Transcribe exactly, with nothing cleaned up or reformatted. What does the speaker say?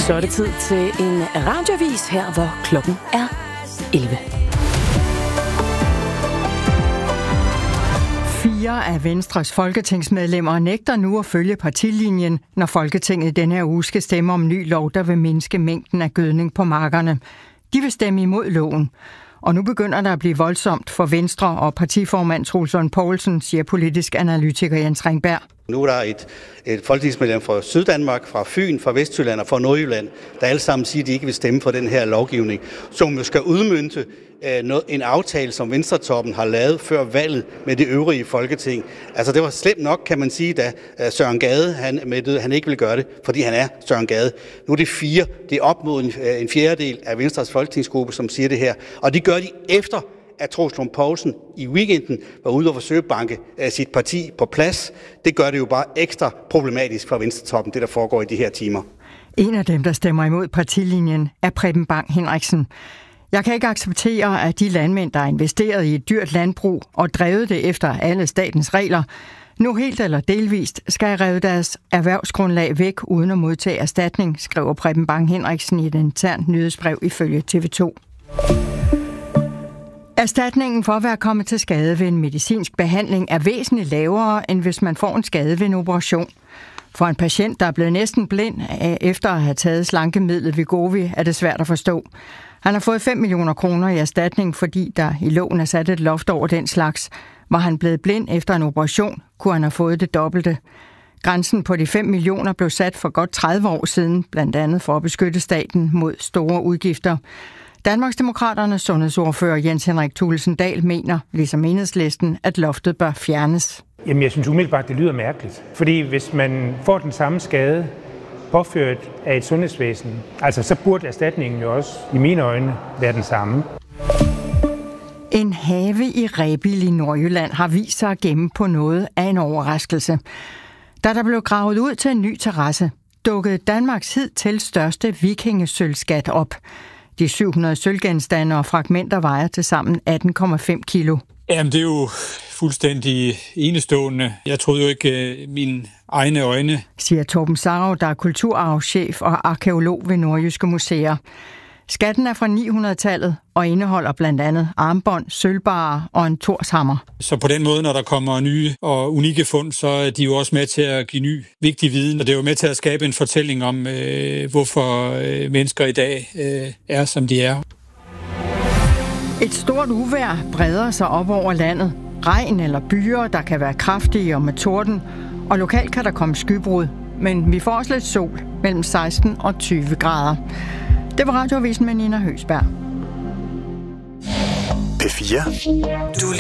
Så er det tid til en radioavis her, hvor klokken er elleve. Fire af Venstres folketingsmedlemmer nægter nu at følge partilinjen, når Folketinget denne her uge skal stemme om ny lov, der vil mindske mængden af gødning på markerne. De vil stemme imod loven. Og nu begynder der at blive voldsomt for Venstre, og partiformand Troels Lund Poulsen, siger politisk analytiker Jens Ringberg. Nu er der et, et folketingsmedlem fra Syddanmark, fra Fyn, fra Vestjylland og fra Nordjylland, der alle sammen siger, at de ikke vil stemme for den her lovgivning, som jo skal udmønte øh, en aftale, som Venstretoppen har lavet før valget med det øvrige Folketing. Altså det var slemt nok, kan man sige, da øh, Søren Gade han, med, han ikke ville gøre det, fordi han er Søren Gade. Nu er det fire, det er op mod en, en fjerdedel af Venstres folketingsgruppe, som siger det her, og det gør de efter at Troels Lund Poulsen i weekenden var ude og forsøge at banke sit parti på plads. Det gør det jo bare ekstra problematisk for Venstretoppen, det der foregår i de her timer. En af dem, der stemmer imod partilinjen, er Preben Bang Henriksen. Jeg kan ikke acceptere, at de landmænd, der er investeret i et dyrt landbrug og drevet det efter alle statens regler, nu helt eller delvist skal revet deres erhvervsgrundlag væk uden at modtage erstatning, skriver Preben Bang Henriksen i et internt nyhedsbrev ifølge T V to. Erstatningen for at være kommet til skade ved en medicinsk behandling er væsentligt lavere, end hvis man får en skade ved en operation. For en patient, der er blevet næsten blind efter at have taget slankemidlet Wegovy, er det svært at forstå. Han har fået fem millioner kroner i erstatning, fordi der i loven er sat et loft over den slags. Var han blevet blind efter en operation, kunne han have fået det dobbelte. Grænsen på de fem millioner blev sat for godt tredive år siden, blandt andet for at beskytte staten mod store udgifter. Danmarksdemokraternes sundhedsordfører Jens Henrik Thulesen Dahl mener, ligesom Enhedslisten, at loftet bør fjernes. Jamen, jeg synes umiddelbart, det lyder mærkeligt. Fordi hvis man får den samme skade påført af et sundhedsvæsen, altså så burde erstatningen jo også, i mine øjne, være den samme. En have i Rebild i Nordjylland har vist sig at gemme på noget af en overraskelse. Da der blev gravet ud til en ny terrasse, dukkede Danmarks hidtil største vikingesølvskat op. De syv hundrede sølvgenstande og fragmenter vejer til sammen atten komma fem kilo. Jamen, det er jo fuldstændig enestående. Jeg troede jo ikke mine egne øjne, siger Torben Sarov, der er kulturarvschef og arkæolog ved Nordjyske Museer. Skatten er fra ni hundrede-tallet og indeholder blandt andet armbånd, sølvbarer og en torshammer. Så på den måde, når der kommer nye og unikke fund, så er de jo også med til at give ny, vigtig viden. Og det er jo med til at skabe en fortælling om, øh, hvorfor øh, mennesker i dag øh, er, som de er. Et stort uvejr breder sig op over landet. Regn eller byer, der kan være kraftige og med torden. Og lokalt kan der komme skybrud. Men vi får også lidt sol mellem seksten og tyve grader. Det var radioavisen med Nina Høsberg. P fire. Du